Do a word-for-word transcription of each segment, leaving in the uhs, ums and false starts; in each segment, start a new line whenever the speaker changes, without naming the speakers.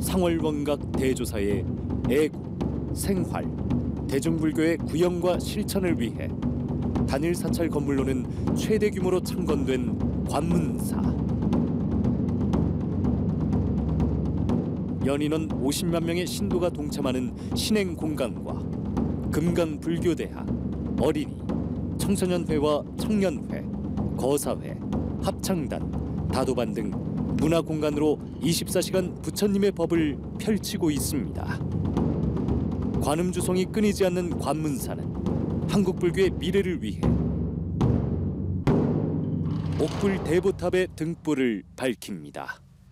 상월원각 대조사의 애국, 생활, 대중불교의 구현과 실천을 위해 단일 사찰 건물로는 최대 규모로 창건된 관문사. 연인원 오십만 명의 신도가 동참하는 신행 공간과 금강불교대학, 어린이, 청소년회와 청년회, 거사회, 합창단, 다도반 등 문화공간으로 이십사 시간 부처님의 법을 펼치고 있습니다. 관음주송이 끊이지 않는 관문사는 한국불교의 미래를 위해 옥불 대보탑의 등불을 밝힙니다.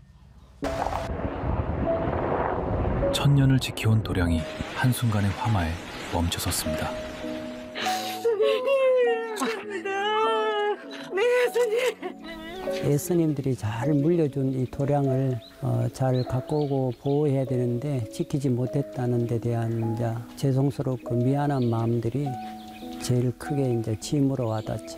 천년을 지켜온 도량이 한순간의 화마에 멈춰섰습니다.
예스님들이 잘 물려준 이 도량을 어, 잘 갖고 오고 보호해야 되는데 지키지 못했다는 데 대한 이제 죄송스럽고 미안한 마음들이 제일 크게 이제 짐으로 와닿죠.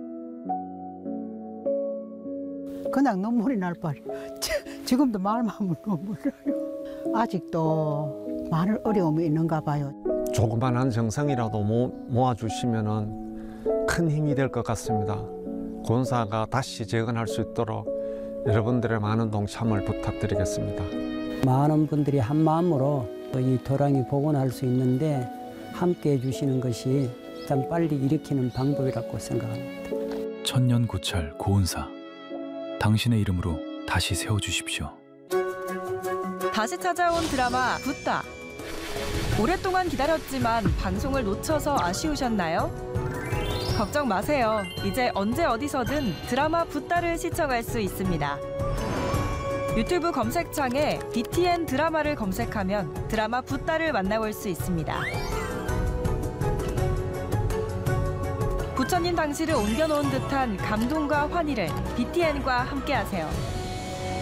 그냥 눈물이 날 뻔. 지금도 말만 하면 눈물 나요. 아직도 많은 어려움이 있는가 봐요.
조그만한 정성이라도 모, 모아주시면 큰 힘이 될 것 같습니다. 권사가 다시 재건할 수 있도록 여러분들의 많은 동참을 부탁드리겠습니다.
많은 분들이 한 마음으로 이 도량이 복원할 수 있는데 함께 해주시는 것이 참 빨리 일으키는 방법이라고 생각합니다.
천년 고찰 고은사, 당신의 이름으로 다시 세워주십시오.
다시 찾아온 드라마 붓다. 오랫동안 기다렸지만 방송을 놓쳐서 아쉬우셨나요? 걱정 마세요. 이제 언제 어디서든 드라마 붓다를 시청할 수 있습니다. 유튜브 검색창에 비티엔 드라마를 검색하면 드라마 붓다를 만나볼 수 있습니다. 부처님 당시를 옮겨놓은 듯한 감동과 환희를 비티엔과 함께하세요.